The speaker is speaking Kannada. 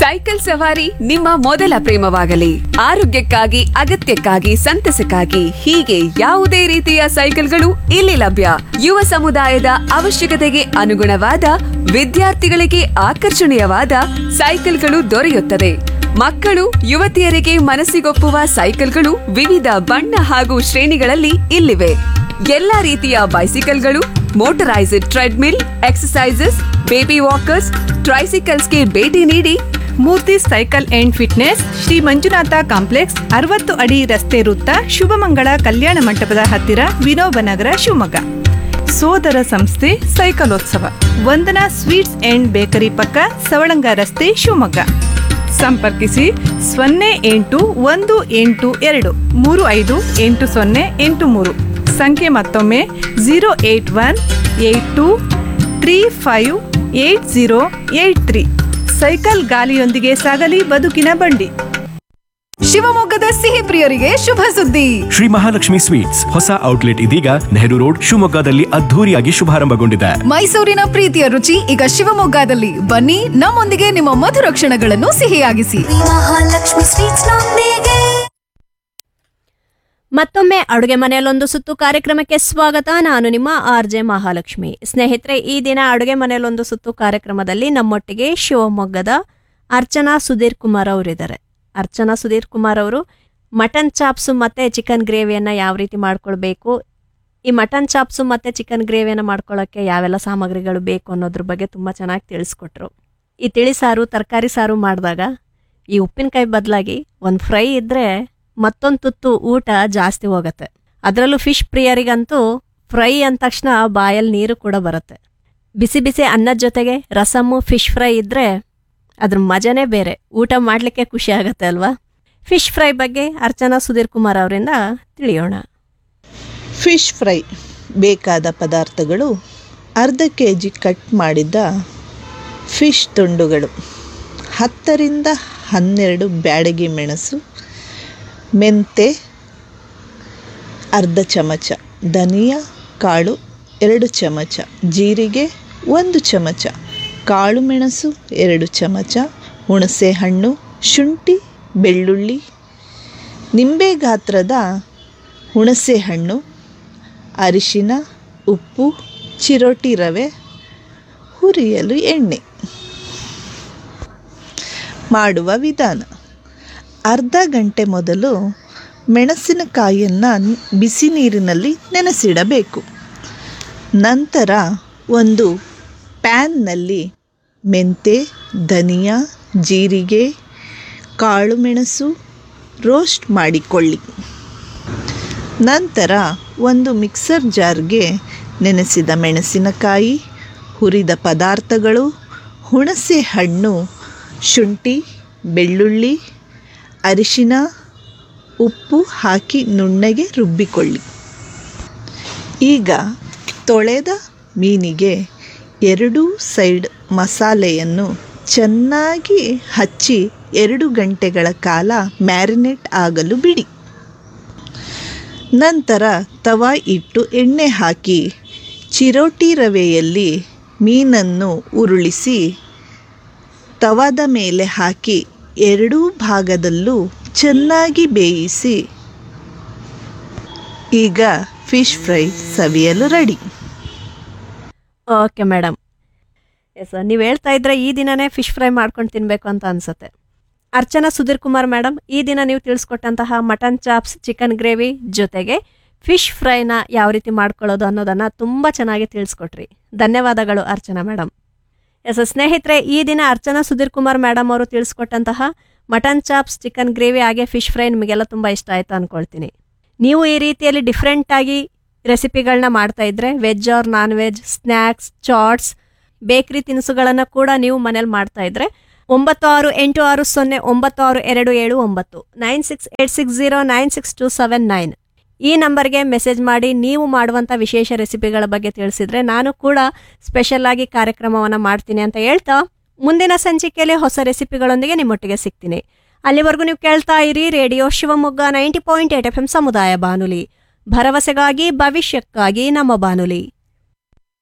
ಸೈಕಲ್ ಸವಾರಿ ನಿಮ್ಮ ಮೊದಲ ಪ್ರೇಮವಾಗಲಿ. ಆರೋಗ್ಯಕ್ಕಾಗಿ, ಅಗತ್ಯಕ್ಕಾಗಿ, ಸಂತಸಕ್ಕಾಗಿ ಹೀಗೆ ಯಾವುದೇ ರೀತಿಯ ಸೈಕಲ್ಗಳು ಇಲ್ಲಿ ಲಭ್ಯ. ಯುವ ಸಮುದಾಯದ ಅವಶ್ಯಕತೆಗೆ ಅನುಗುಣವಾದ, ವಿದ್ಯಾರ್ಥಿಗಳಿಗೆ ಆಕರ್ಷಣೀಯವಾದ ಸೈಕಲ್ಗಳು ದೊರೆಯುತ್ತದೆ. ಮಕ್ಕಳು, ಯುವತಿಯರಿಗೆ ಮನಸ್ಸಿಗೊಪ್ಪುವ ಸೈಕಲ್ಗಳು ವಿವಿಧ ಬಣ್ಣ ಹಾಗೂ ಶ್ರೇಣಿಗಳಲ್ಲಿ ಇಲ್ಲಿವೆ. ಎಲ್ಲಾ ರೀತಿಯ ಬೈಸಿಕಲ್ಗಳು, motorised treadmill, exercises, baby walkers, ಟ್ರೈಸಿಕಲ್ಸ್ಗೆ ಭೇಟಿ ನೀಡಿ. ಮೂರ್ತಿ cycle and fitness, Shri Manjunatha complex, 60 ಅಡಿ ರಸ್ತೆ ವೃತ್ತ, ಶುಭಮಂಗಳ ಕಲ್ಯಾಣ ಮಂಟಪದ ಹತ್ತಿರ, ವಿನೋಬನಗರ, ಶಿವಮೊಗ್ಗ. ಸೋದರ ಸಂಸ್ಥೆ ಸೈಕಲೋತ್ಸವ, ವಂದನಾ ಸ್ವೀಟ್ಸ್ ಅಂಡ್ ಬೇಕರಿ ಪಕ್ಕ, ಸವಳಂಗ ರಸ್ತೆ, ಶಿವಮೊಗ್ಗ. ಸಂಪರ್ಕಿಸಿ 0818235808 ಸಂಖ್ಯೆ ಮತ್ತೊಮ್ಮೆ 08182358083. ಸೈಕಲ್ ಗಾಲಿಯೊಂದಿಗೆ ಸಾಗಲಿ ಬದುಕಿನ ಬಂಡಿ. ಶಿವಮೊಗ್ಗದ ಸಿಹಿ ಪ್ರಿಯರಿಗೆ ಶುಭ ಸುದ್ದಿ. ಶ್ರೀ ಮಹಾಲಕ್ಷ್ಮಿ ಸ್ವೀಟ್ಸ್ ಹೊಸ ಔಟ್ಲೆಟ್ ಇದೀಗ ನೆಹರು ರೋಡ್, ಶಿವಮೊಗ್ಗದಲ್ಲಿ ಅದ್ಧೂರಿಯಾಗಿ ಶುಭಾರಂಭಗೊಂಡಿದೆ. ಮೈಸೂರಿನ ಪ್ರೀತಿಯ ರುಚಿ ಈಗ ಶಿವಮೊಗ್ಗದಲ್ಲಿ. ಬನ್ನಿ, ನಮ್ಮೊಂದಿಗೆ ನಿಮ್ಮ ಮಧುರ ಕ್ಷಣಗಳನ್ನು ಸಿಹಿಯಾಗಿಸಿ. ಮಹಾಲಕ್ಷ್ಮಿ ಸ್ವೀಟ್ಸ್ ನೊಂದಿಗೆ. ಮತ್ತೊಮ್ಮೆ ಅಡುಗೆ ಮನೆಯಲ್ಲೊಂದು ಸುತ್ತು ಕಾರ್ಯಕ್ರಮಕ್ಕೆ ಸ್ವಾಗತ. ನಾನು ನಿಮ್ಮ RJ ಮಹಾಲಕ್ಷ್ಮಿ. ಸ್ನೇಹಿತರೆ, ಈ ದಿನ ಅಡುಗೆ ಮನೆಯಲ್ಲೊಂದು ಸುತ್ತು ಕಾರ್ಯಕ್ರಮದಲ್ಲಿ ನಮ್ಮೊಟ್ಟಿಗೆ ಶಿವಮೊಗ್ಗದ ಅರ್ಚನಾ ಸುಧೀರ್ ಕುಮಾರ್ ಅವರಿದ್ದಾರೆ. ಅರ್ಚನಾ ಸುಧೀರ್ ಕುಮಾರ್ ಅವರು ಮಟನ್ ಚಾಪ್ಸು ಮತ್ತು ಚಿಕನ್ ಗ್ರೇವಿಯನ್ನು ಯಾವ ರೀತಿ ಮಾಡ್ಕೊಳ್ಬೇಕು, ಈ ಮಟನ್ ಚಾಪ್ಸು ಮತ್ತು ಚಿಕನ್ ಗ್ರೇವಿಯನ್ನು ಮಾಡ್ಕೊಳ್ಳೋಕ್ಕೆ ಯಾವೆಲ್ಲ ಸಾಮಗ್ರಿಗಳು ಬೇಕು ಅನ್ನೋದ್ರ ಬಗ್ಗೆ ತುಂಬ ಚೆನ್ನಾಗಿ ತಿಳಿಸ್ಕೊಟ್ರು. ಈ ತಿಳಿ ಸಾರು, ತರಕಾರಿ ಸಾರು ಮಾಡಿದಾಗ ಈ ಉಪ್ಪಿನಕಾಯಿ ಬದಲಾಗಿ ಒಂದು ಫ್ರೈ ಇದ್ದರೆ ಮತ್ತೊಂದು ತುತ್ತು ಊಟ ಜಾಸ್ತಿ ಹೋಗುತ್ತೆ. ಅದರಲ್ಲೂ ಫಿಶ್ ಪ್ರಿಯರಿಗಂತೂ ಫ್ರೈ ಅಂದ ತಕ್ಷಣ ಬಾಯಲ್ಲಿ ನೀರು ಕೂಡ ಬರುತ್ತೆ. ಬಿಸಿ ಬಿಸಿ ಅನ್ನದ ಜೊತೆಗೆ ರಸಮ್ಮು, ಫಿಶ್ ಫ್ರೈ ಇದ್ದರೆ ಅದ್ರ ಮಜನೇ ಬೇರೆ. ಊಟ ಮಾಡಲಿಕ್ಕೆ ಖುಷಿ ಆಗುತ್ತೆ ಅಲ್ವಾ? ಫಿಶ್ ಫ್ರೈ ಬಗ್ಗೆ ಅರ್ಚನಾ ಸುಧೀರ್ ಕುಮಾರ್ ಅವರಿಂದ ತಿಳಿಯೋಣ. ಫಿಶ್ ಫ್ರೈ ಬೇಕಾದ ಪದಾರ್ಥಗಳು: ಅರ್ಧ kg ಕಟ್ ಮಾಡಿದ ಫಿಶ್ ತುಂಡುಗಳು, 10 ರಿಂದ 12 ಬ್ಯಾಡಗಿ ಮೆಣಸು, ಮೆಂತೆ ಅರ್ಧ ಚಮಚ, ಧನಿಯಾ ಕಾಳು 2 ಚಮಚ, ಜೀರಿಗೆ 1 ಚಮಚ, ಕಾಳು ಮೆಣಸು 2 ಚಮಚ, ಹುಣಸೆ ಹಣ್ಣು, ಶುಂಠಿ, ಬೆಳ್ಳುಳ್ಳಿ, ನಿಂಬೆ ಗಾತ್ರದ ಹುಣಸೆ ಹಣ್ಣು, ಅರಿಶಿನ, ಉಪ್ಪು, ಚಿರೋಟಿ ರವೆ, ಹುರಿಯಲು ಎಣ್ಣೆ. ಮಾಡುವ ವಿಧಾನ: ಅರ್ಧ ಗಂಟೆ ಮೊದಲು ಮೆಣಸಿನಕಾಯಿಯನ್ನು ಬಿಸಿ ನೀರಿನಲ್ಲಿ ನೆನೆಸಿಡಬೇಕು. ನಂತರ ಒಂದು ಪ್ಯಾನ್ನಲ್ಲಿ ಮೆಂತೆ, ಧನಿಯಾ, ಜೀರಿಗೆ, ಕಾಳು ಮೆಣಸು ರೋಸ್ಟ್ ಮಾಡಿಕೊಳ್ಳಿ. ನಂತರ ಒಂದು ಮಿಕ್ಸರ್ ಜಾರ್ಗೆ ನೆನೆಸಿದ ಮೆಣಸಿನಕಾಯಿ, ಹುರಿದ ಪದಾರ್ಥಗಳು, ಹುಣಸೆ ಹಣ್ಣು, ಶುಂಠಿ, ಬೆಳ್ಳುಳ್ಳಿ, ಅರಿಶಿನ, ಉಪ್ಪು ಹಾಕಿ ನುಣ್ಣಗೆ ರುಬ್ಬಿಕೊಳ್ಳಿ. ಈಗ ತೊಳೆದ ಮೀನಿಗೆ 2 ಸೈಡ್ ಮಸಾಲೆಯನ್ನು ಚೆನ್ನಾಗಿ ಹಚ್ಚಿ 2 ಗಂಟೆಗಳ ಕಾಲ ಮ್ಯಾರಿನೇಟ್ ಆಗಲು ಬಿಡಿ. ನಂತರ ತವಾ ಇಟ್ಟು ಎಣ್ಣೆ ಹಾಕಿ ಚಿರೋಟಿ ರವೆಯಲ್ಲಿ ಮೀನನ್ನು ಉರುಳಿಸಿ ತವಾದ ಮೇಲೆ ಹಾಕಿ 2 ಭಾಗದಲ್ಲೂ ಚೆನ್ನಾಗಿ ಬೇಯಿಸಿ. ಈಗ ಫಿಶ್ ಫ್ರೈ ಸವಿಯಲು ರೆಡಿ. Okay madam. ಎಸ್, ನೀವು ಹೇಳ್ತಾ ಇದ್ರೆ ಈ ದಿನನೇ ಫಿಶ್ ಫ್ರೈ ಮಾಡ್ಕೊಂಡು ತಿನ್ನಬೇಕು ಅಂತ ಅನಿಸುತ್ತೆ. ಅರ್ಚನಾ ಸುಧೀರ್ ಕುಮಾರ್ ಮೇಡಮ್, ಈ ದಿನ ನೀವು ತಿಳಿಸ್ಕೊಟ್ಟಂತಹ ಮಟನ್ ಚಾಪ್ಸ್, ಚಿಕನ್ ಗ್ರೇವಿ ಜೊತೆಗೆ ಫಿಶ್ ಫ್ರೈನ ಯಾವ ರೀತಿ ಮಾಡ್ಕೊಳ್ಳೋದು ಅನ್ನೋದನ್ನು ತುಂಬ ಚೆನ್ನಾಗಿ ತಿಳಿಸ್ಕೊಟ್ರಿ. ಧನ್ಯವಾದಗಳು ಅರ್ಚನಾ ಮೇಡಮ್. ಎಸ್ ಸ್ನೇಹಿತರೆ, ಈ ದಿನ ಅರ್ಚನಾ ಸುಧೀರ್ ಕುಮಾರ್ ಮೇಡಮ್ ಅವರು ತಿಳಿಸ್ಕೊಟ್ಟಂತಹ ಮಟನ್ ಚಾಪ್ಸ್, ಚಿಕನ್ ಗ್ರೇವಿ ಹಾಗೆ ಫಿಶ್ ಫ್ರೈ ನಿಮಗೆಲ್ಲ ತುಂಬ ಇಷ್ಟ ಆಯಿತು ಅಂದ್ಕೊಳ್ತೀನಿ. ನೀವು ಈ ರೀತಿಯಲ್ಲಿ ಡಿಫ್ರೆಂಟಾಗಿ ರೆಸಿಪಿಗಳನ್ನ ಮಾಡ್ತಾ ಇದ್ರೆ, veg or non veg, snacks, chaats, ಬೇಕ್ರಿ ತಿನಿಸುಗಳನ್ನು ಕೂಡ ನೀವು ಮನೇಲಿ ಮಾಡ್ತಾ ಇದ್ರೆ 9686096279 9686096279 ಈ ನಂಬರ್ಗೆ ಮೆಸೇಜ್ ಮಾಡಿ ನೀವು ಮಾಡುವಂಥ ವಿಶೇಷ ರೆಸಿಪಿಗಳ ಬಗ್ಗೆ ತಿಳಿಸಿದ್ರೆ ನಾನು ಕೂಡ ಸ್ಪೆಷಲ್ ಆಗಿ ಕಾರ್ಯಕ್ರಮವನ್ನು ಮಾಡ್ತೀನಿ ಅಂತ ಹೇಳ್ತಾ, ಮುಂದಿನ ಸಂಚಿಕೆಯಲ್ಲಿ ಹೊಸ ರೆಸಿಪಿಗಳೊಂದಿಗೆ ನಿಮ್ಮೊಟ್ಟಿಗೆ ಸಿಗ್ತೀನಿ. ಅಲ್ಲಿವರೆಗೂ ನೀವು ಕೇಳ್ತಾ ಇರಿ ರೇಡಿಯೋ ಶಿವಮೊಗ್ಗ 90.8 FM ಸಮುದಾಯ ಬಾನುಲಿ, ಭರವಸೆಗಾಗಿ ಭವಿಷ್ಯಕ್ಕಾಗಿ ನಮ್ಮ ಬಾನುಲಿ.